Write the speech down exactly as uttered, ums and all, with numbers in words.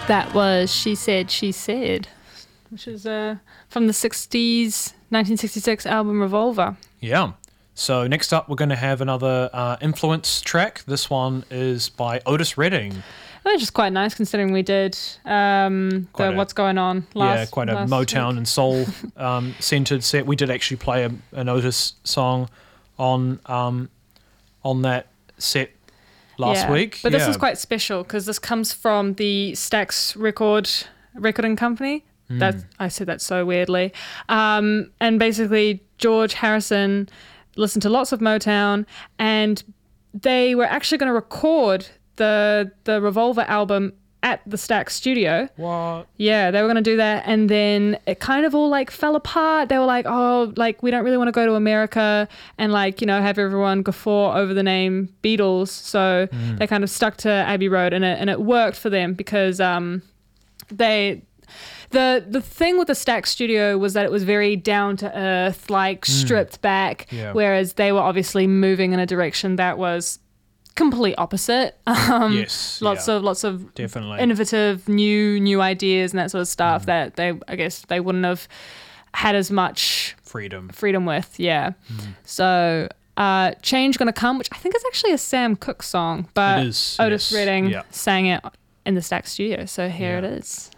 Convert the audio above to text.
That was She Said, She Said, which is uh, from the sixties, nineteen sixty-six album Revolver. Yeah. So next up, we're going to have another uh, influence track. This one is by Otis Redding. Which is quite nice considering we did um, the a, What's Going On last Yeah, quite a last Motown week. and soul um, centered set. We did actually play a, an Otis song on um, on that set last yeah. week. But this yeah. is quite special because this comes from the Stax record recording company. Mm. That I said that so weirdly. Um, and basically, George Harrison listened to lots of Motown, and they were actually going to record the the Revolver album at the Stax studio. What? Yeah, they were going to do that, and then it kind of all like fell apart. They were like, oh, like we don't really want to go to America and like, you know, have everyone guffaw over the name Beatles. So Mm. they kind of stuck to Abbey Road, and it and it worked for them because um they the the thing with the Stax studio was that it was very down to earth, like stripped back, Yeah. whereas they were obviously moving in a direction that was complete opposite. Um, Yes, lots yeah. of lots of Definitely. innovative new new ideas and that sort of stuff Mm. that they I guess they wouldn't have had as much Freedom. freedom with. Yeah. Mm. So uh, Change Gonna Come, which I think is actually a Sam Cooke song, but It is, Otis yes. Redding Yeah. sang it in the Stax studio. So here Yeah. it is.